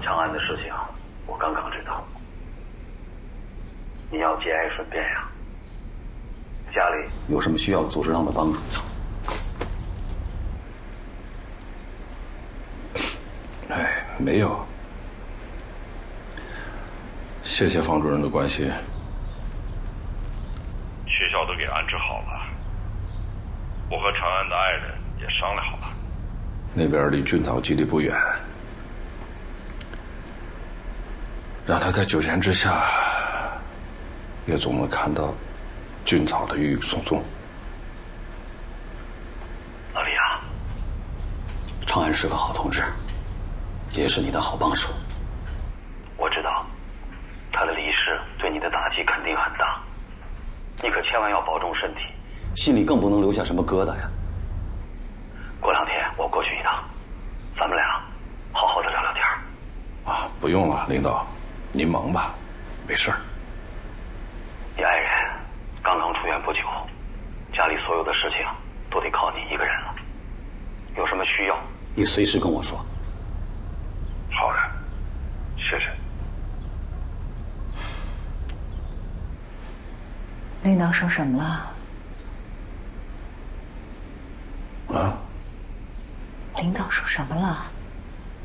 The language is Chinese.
长安的事情我刚刚知道，你要节哀顺变呀。家里有什么需要组织上的帮助？ 哎，没有。谢谢方主任的关心。 学校都给安置好了，我和长安的爱人也商量好了。 那边离俊草基地不远，让他在9天之下，也总能看到俊草的郁郁葱葱。 老李啊，长安是个好同志，也是你的好帮手。我知道他的离世对你的打击肯定很大，你可千万要保重身体，心里更不能留下什么疙瘩呀。过2天我过去一趟，咱们俩好好的聊聊天。 啊，不用了，领导，您忙吧，没事儿。 你爱人刚刚出院不久，家里所有的事情都得靠你一个人了。有什么需要，你随时跟我说。 好的，谢谢。 领导说什么了？ 啊？ 领导说什么了？